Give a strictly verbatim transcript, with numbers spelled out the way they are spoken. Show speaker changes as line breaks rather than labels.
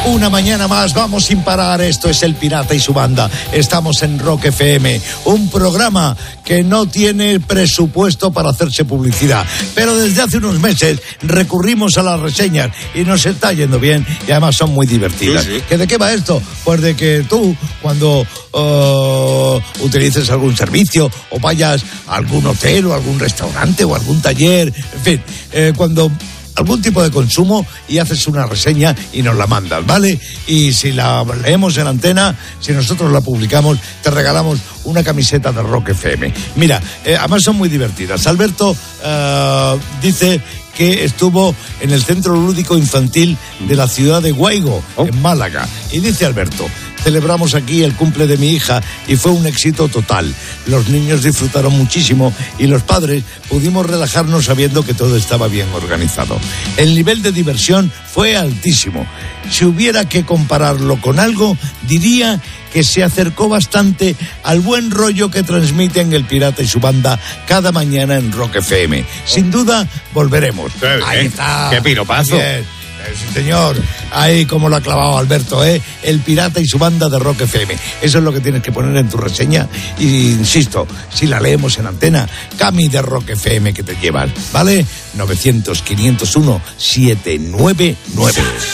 Una mañana más, vamos sin parar. Esto es El Pirata y su banda. Estamos en Rock F M, un programa que no tiene presupuesto para hacerse publicidad. Pero desde hace unos meses recurrimos a las reseñas y nos está yendo bien y además son muy divertidas. Sí, sí. ¿Que de qué va esto? Pues de que tú, cuando uh, utilices algún servicio o vayas a algún hotel o algún restaurante o algún taller, en fin, eh, cuando... algún tipo de consumo y haces una reseña y nos la mandas, ¿vale? Y si la leemos en antena, si nosotros la publicamos, te regalamos una camiseta de Rock F M. Mira, eh, además son muy divertidas. Alberto uh, dice que estuvo en el Centro Lúdico Infantil de la ciudad de Guaigo, oh. en Málaga. Y dice Alberto: celebramos aquí el cumple de mi hija y fue un éxito total. Los niños disfrutaron muchísimo y los padres pudimos relajarnos sabiendo que todo estaba bien organizado. El nivel de diversión fue altísimo. Si hubiera que compararlo con algo, diría que se acercó bastante al buen rollo que transmiten El Pirata y su banda cada mañana en Rock F M. Sin duda, volveremos.
Sí,
Ahí está.
¡Qué piropazo!
Bien. Sí, señor, ahí como lo ha clavado Alberto, ¿eh? El Pirata y su banda de Rock F M. Eso es lo que tienes que poner en tu reseña. Y insisto, si la leemos en antena, Cami de Rock F M que te llevan, ¿vale? novecientos, quinientos uno, setecientos noventa y nueve.